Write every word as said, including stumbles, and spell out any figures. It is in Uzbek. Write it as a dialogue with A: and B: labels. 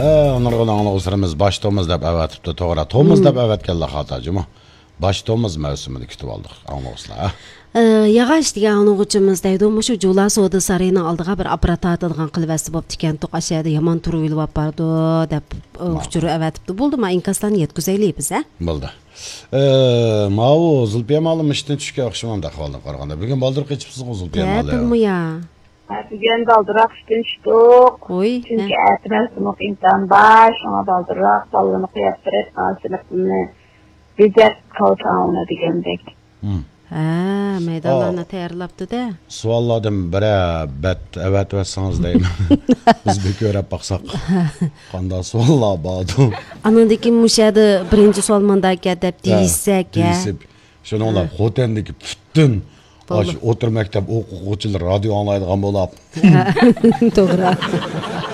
A: Nurgul anlıqsırımız baş tomuz dep əvətibdi toğra. Tomuz dep əvətkəllə xatacımı. Baş tomuz mövsümünü kütüb aldıq anlıqsılar.
B: Yağaş degan anlıqçımız deydi. Şu Jula Soda Sarayının aldığa bir aparat atılğan qılvəsi bop diken toq aşağıda yaman turu ilib bardı dep uçuru əvətibdi. Buldu ma inkastan yetküzeyli bize?
A: Buldu. Mao Zulpiyam alım işten düşke oxşamam da qaldım qarğanda. Bugün baldır keçipsiz Zulpiyam alı.
B: Tətil mu ya?
C: Bugün baldırak işten düşdük.
B: Oy.
C: Çünkü ertmel sınıf imtihan var. Şuna baldırak balını kıyastırır. Sınıfını bizler kalçağına digəndek.
B: Ha, meydanlarına tayarlaptı da.
A: Sualladım bire bet evet versanız deyim. Biz bir görüp baksak. Kanda sualla bağdım.
B: Anındaki muşadı birinci solmanda gedip deysek ya.
A: Deysip. Şunu onlar hotendeki bütün otur mektep okuğuçular radyo anlaydıgan bolap.
B: Doğru.